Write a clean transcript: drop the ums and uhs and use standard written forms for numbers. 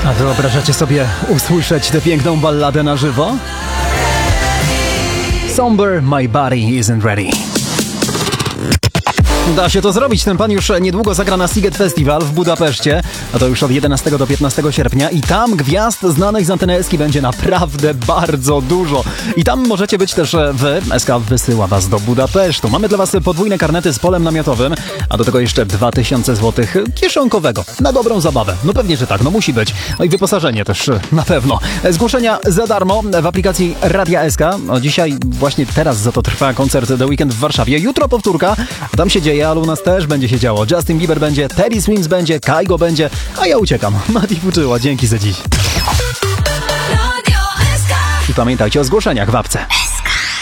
A wyobrażacie sobie usłyszeć tę piękną balladę na żywo? Somber, my body isn't ready. Da się to zrobić. Ten pan już niedługo zagra na Sziget Festival w Budapeszcie, a to już od 11 do 15 sierpnia i tam gwiazd znanych z anteny Eski będzie naprawdę bardzo dużo. I tam możecie być też wy. Eska wysyła was do Budapesztu. Mamy dla was podwójne karnety z polem namiotowym, a do tego jeszcze 2000 zł kieszonkowego. Na dobrą zabawę. No pewnie, że tak. No musi być. No i wyposażenie też na pewno. Zgłoszenia za darmo w aplikacji Radia SK. No dzisiaj właśnie teraz za to trwa koncert The Weekend w Warszawie. Jutro powtórka. Tam się dzieje, ale u nas też będzie się działo. Justin Bieber będzie, Teddy Swims będzie, Kygo będzie, a ja uciekam. Mati Fuczyła, dzięki za dziś. I pamiętajcie o zgłoszeniach w apce.